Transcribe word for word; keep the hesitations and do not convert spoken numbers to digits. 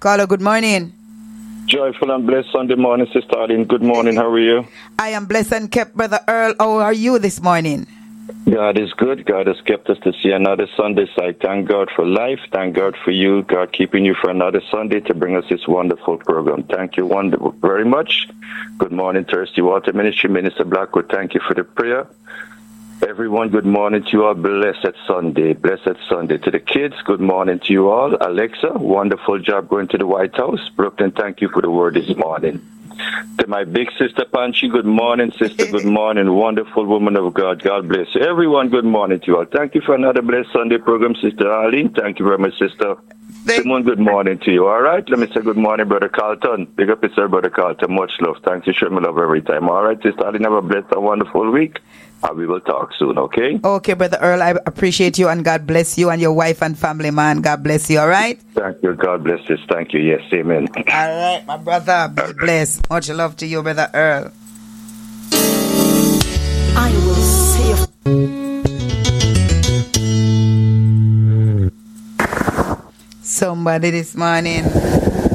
Caller, good morning. Joyful and blessed Sunday morning, Sister Arlene. Good morning. How are you? I am blessed and kept, Brother Earl. How are you this morning? God is good. God has kept us to see another Sunday. So I thank God for life. Thank God for you. God keeping you for another Sunday to bring us this wonderful program. Thank you wonderful, very much. Good morning, Thirsty Water Ministry. Minister Blackwood, thank you for the prayer. Everyone, good morning to you all. Blessed Sunday. Blessed Sunday. To the kids, good morning to you all. Alexa, wonderful job going to the White House. Brooklyn, thank you for the word this morning. To my big sister Panchi, good morning, sister. Good morning, wonderful woman of God. God bless you. Everyone, good morning to you all. Thank you for another blessed Sunday program, Sister Arlene. Thank you very much, sister. Simon, good morning to you. All right, let me say good morning, Brother Carlton. Big up yourself, Brother Carlton. Much love. Thanks. You show me love every time. All right, Sister Arlene, have a blessed and wonderful week. And we will talk soon, okay? Okay, Brother Earl, I appreciate you and God bless you and your wife and family, man. God bless you, all right? Thank you. God bless you. Thank you. Yes, amen. All right, my brother. Be blessed. Much love to you, Brother Earl. I will save. Somebody this morning.